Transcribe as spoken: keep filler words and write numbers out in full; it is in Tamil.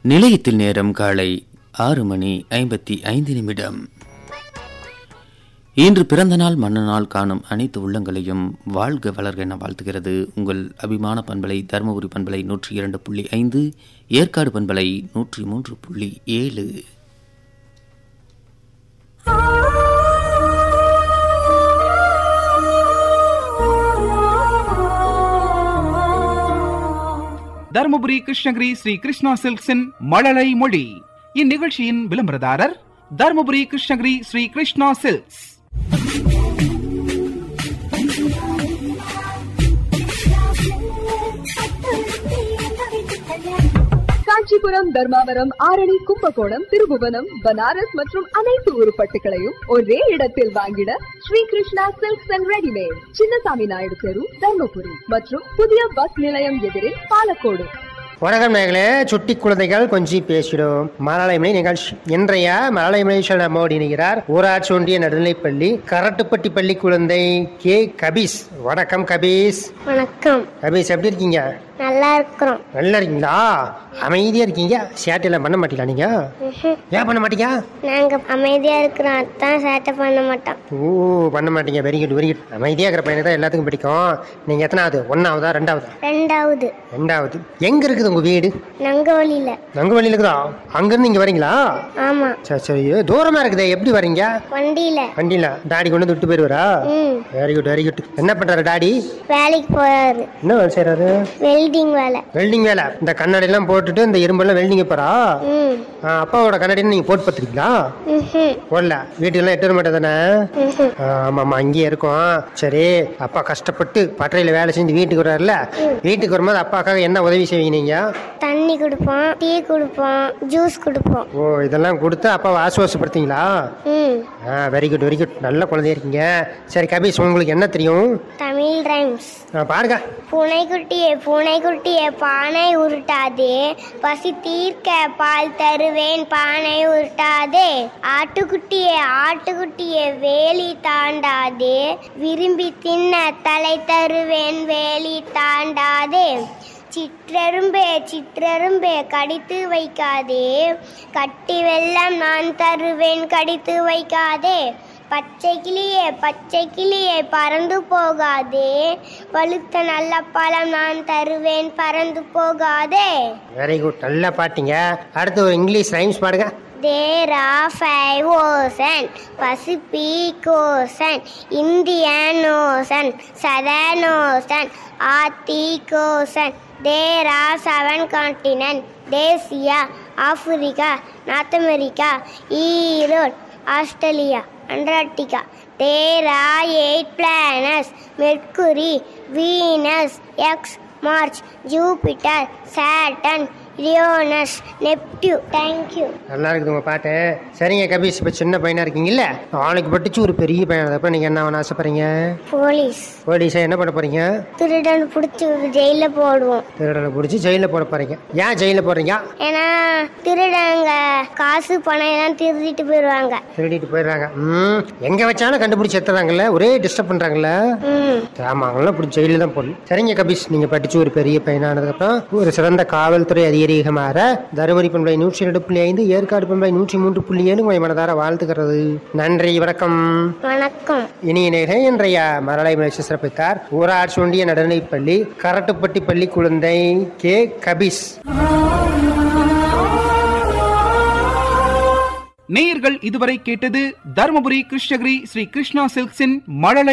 நிலையத்தில் நேரம் காலை ஆறு மணி ஐம்பத்தி ஐந்து நிமிடம். இன்று பிறந்த நாள் மன்ன நாள் காணும் அனைத்து உள்ளங்களையும் வாழ்க வளர்க என வாழ்த்துகிறது உங்கள் அபிமான பண்பலை தருமபுரி பண்பலை நூற்றி இரண்டு புள்ளி ஐந்து, ஏற்காடு பண்பலை நூற்றி மூன்று புள்ளி ஏழு. தருமபுரி கிருஷ்ணகிரி ஸ்ரீ கிருஷ்ணா சில்க்ஸின் மழலை மொழி. இந்நிகழ்ச்சியின் விளம்பரதாரர் தருமபுரி கிருஷ்ணகிரி ஸ்ரீ கிருஷ்ணா சில்க்ஸ். காஞ்சிபுரம், தர்மாவரம், ஆரணி, கும்பகோணம், திருபுவனம், பனாரஸ் மற்றும் அனைத்து உருப்பட்டுகளையும் ஒரே இடத்தில் வாங்கிட Sri Krishna silks and readymade, Chinnasamy Naidu தெரு, தர்மபுரி மற்றும் புதிய பஸ் நிலையம் எதிரில் பாலக்கோடு. வணக்கம் நேயர்களே, சுட்டி குழந்தைகள் கொஞ்சி பேசிடும் மழலைமணி நிகழ்ச்சி. இன்றைய மழலைமணி நம்மோடு இணைகிறார் ஊராட்சி ஒன்றிய நடுநிலைப்பள்ளி கரட்டுப்பட்டி பள்ளி குழந்தை கே கபீஸ். வணக்கம் கபீஸ். வணக்கம் கபீஸ், எப்படி இருக்கீங்க? நல்லா இருக்கிறோம். நல்லா இருக்கீங்களா? அமைதியா இருக்கீங்க, சேட்டையெல்லாம் பண்ண மாட்டீங்களா? நீங்க ஏன் பண்ண மாட்டீங்க? நாங்க அமைதியா இருக்கிறோம், அதான் சேட்டை பண்ண மாட்டோம். ஓ, பண்ண மாட்டீங்க. Very good very good. அமைதியா இருக்கிற பையனை தான் எல்லாத்துக்கும் பிடிக்கும். நீங்க எத்தனாவது? ஒன்னாவதா ரெண்டாவதா? ரெண்டாவது. ரெண்டாவது. எங்க இருக்குது உங்க வீடு? நங்கவழியில. நங்கவழியில இருக்குதா? அங்க இருந்து இங்க வரீங்களா? ஆமா. சரி சரி. தூரமா இருக்குதே, எப்படி வரீங்க? வண்டியில. வண்டியில டாடி கொண்டு வந்து விட்டு போயிருவாரா? Very good very good. என்ன பண்றாரு டாடி? வேலைக்கு போறாரு. என்ன வேலை செய்யறாரு? வெல்டிங் வேலை. வெல்டிங் வேலை. இந்த கண்ணாடி எல்லாம் போட்டுட்டு இந்த இரும்பெல்லாம் வெல்டிங் போறா? அப்பாவோட கண்ணாடி நீங்க போட்டு பார்த்துருக்கீங்களா? போடல. வீட்டுக்கெல்லாம் எட்டு வர மாட்டே தானே? ஆமா ஆமா, அங்கேயே இருக்கும். சரி, அப்பா கஷ்டப்பட்டு பட்டறையில வேலை செஞ்சு வீட்டுக்கு வர்றாருல, வீட்டுக்கு வரும்போது அப்பாக்காக என்ன உதவி செய்வீங்க நீங்க? தண்ணி கொடுப்போம், டீ கொடுப்போம், ஜூஸ் கொடுப்போம். ஓ, இதெல்லாம் கொடுத்து அப்பாவை ஆசுவாசப்படுத்தீங்களா? Very good very good. நல்ல குழந்தையா இருக்கீங்க. சரி கபீஸ், உங்களுக்கு என்ன தெரியும்? தமிழ் ரைம்ஸ் பாருங்க. பூனைக்குட்டியே பூனைக்குட்டியே பானை உருட்டாதே, பசி தீர்க்க பால் தருவேன் பானை உருட்டாதே. ஆட்டுக்குட்டியே ஆட்டுக்குட்டியே வேலி தாண்டாதே, விரும்பி தின்ன தலை தருவேன் வேலி தாண்டாதே. சிற்றரும்பே சிற்றரும்பே கடித்து வைக்காதே, கட்டி வெல்லம் நான் தருவேன் கடித்து வைக்காதே. பச்சை கிளியே பச்சை கிளியே பறந்து போகாதே, பழுத்த நல்ல பழம் நான் தருவேன் பறந்து போகாதே. வெரி குட், நல்லா பாட்டீங்க. அடுத்து ஒரு இங்கிலீஷ் ரைம்ஸ் பாடுங்க. There are five oceans, Pacific Ocean, Indian Ocean, Southern Ocean, Arctic Ocean. There are seven continents, Asia, Africa, North America, Europe, Australia, Antarctica. There are eight planets, Mercury, Venus, X, Mars, Jupiter, Saturn, Uranus, Neptune. Thank you. நல்லா இருக்குது உங்க பாட்டு. சரிங்க கபீஸ், இப்ப சின்ன பையனா இருக்கீங்கல்ல, நாளைக்கு படிச்சு ஒரு பெரிய பையன் அப்புறம் நீங்க என்ன பண்ண ஆசைப்படுறீங்க? போலீஸ். போலீஸா? என்ன பண்ண போறீங்க? திருடன் பிடிச்சி ஜெயில போடுவோம். திருடனை பிடிச்சி ஜெயில போட போறீங்க. ஏன் ஜெயில போடுறீங்க? ஏன்னா திருடங்க காசு பணம் எல்லாம் திருடிட்டு போயிடுவாங்க. திருடிட்டு போயிடுறாங்க. ம், எங்க வச்சாலும் கண்டுபிடிச்சு எத்துறாங்கல்ல, ஒரே டிஸ்டர்ப் பண்றாங்கல்ல. ஆமா, அவங்களாம் பிடிச்சி ஜெயில தான் போடணும். சரிங்க கபீஸ், நீங்க படிச்சு ஒரு பெரிய பையனானதுக்கு அப்புறம் ஒரு சிறந்த காவல்துறை அதிகாரி மாற தருமபுரி பண்பலை நூற்றி இரண்டு புள்ளி ஐந்து, ஏற்காடு பண்பலை நூற்றி மூன்று புள்ளி ஏழு உங்களை மனதார வாழ்த்துக்கிறது. நன்றி, வணக்கம். வணக்கம். இனிய நேயர்களே, இன்றைய மரலை முயற்சி சிறப்பித்தார் ஊராட்சி ஒன்றிய நடுநிலைப்பள்ளி கரட்டுப்பட்டி பள்ளி குழந்தை கே கபீஸ். நேயர்கள் இதுவரை கேட்டது தருமபுரி கிருஷ்ணகிரி ஸ்ரீ கிருஷ்ணா சில்க்ஸின் மழலை